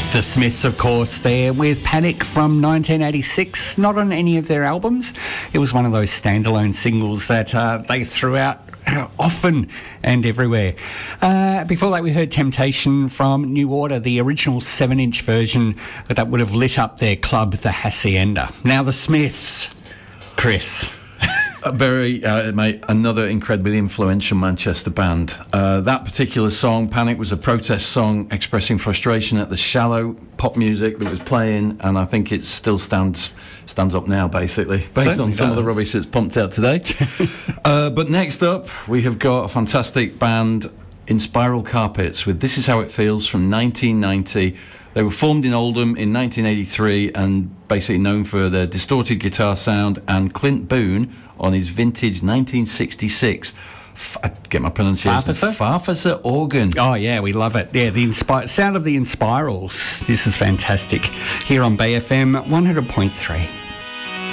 The Smiths, of course, there with Panic from 1986, not on any of their albums. It was one of those standalone singles that they threw out often and everywhere. Before that, we heard Temptation from New Order, the original 7-inch version that would have lit up their club, the Hacienda. Now the Smiths, Chris. Mate, another incredibly influential Manchester band. That particular song, Panic, was a protest song expressing frustration at the shallow pop music that was playing, and I think it still stands up now, basically, based on some of the rubbish that's pumped out today. But next up, we have got a fantastic band in Spiral Carpets with This Is How It Feels from 1990. They were formed in Oldham in 1983 and basically known for their distorted guitar sound, and Clint Boone on his vintage 1966 I get my pronunciation. Farfisa organ. Oh yeah, we love it. Yeah, the sound of the Inspirals. This is fantastic. Here on Bay FM 100.3.